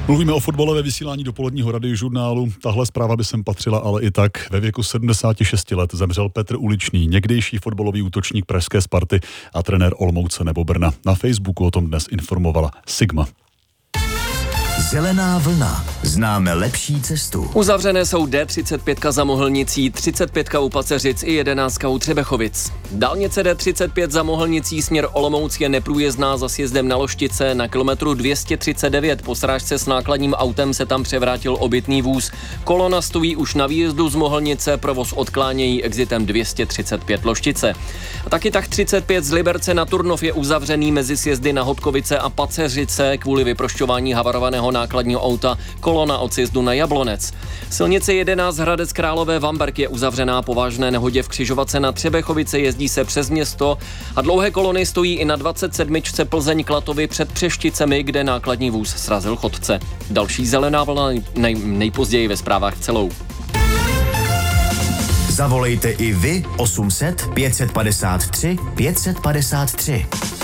Mluvíme o fotbale ve vysílání dopoledního radiožurnálu. Tahle zpráva by sem patřila, ale i tak. Ve věku 76 let zemřel Petr Uličný, někdejší fotbalový útočník pražské Sparty a trenér Olomouce nebo Brna. Na Facebooku o tom dnes informovala Sigma. Zelená vlna. Známe lepší cestu. Uzavřené jsou D35 za Mohlnicí, 35 u Paceřic i 11 u Třebechovic. Dálnice D35 za Mohlnicí směr Olomouc je neprůjezdná za sjezdem na Loštice. Na kilometru 239 po srážce s nákladním autem se tam převrátil obytný vůz. Kolona stojí už na výjezdu z Mohlnice, provoz odklánějí exitem 235 Loštice. A taky tak 35 z Liberce na Turnov je uzavřený mezi sjezdy na Hodkovice a Paceřice kvůli vyprošťování havarovaného nákladního auta, kolona od sjezdu na Jablonec. Silnice 11 Hradec Králové Vamberk je uzavřená po vážné nehodě v křižovatce na Třebechovice, jezdí se přes město a dlouhé kolony stojí i na 27 Plzeň Klatovy před Přešticemi, kde nákladní vůz srazil chodce. Další zelená vlna nejpozději ve zprávách celou. Zavolejte i vy 800 553 553.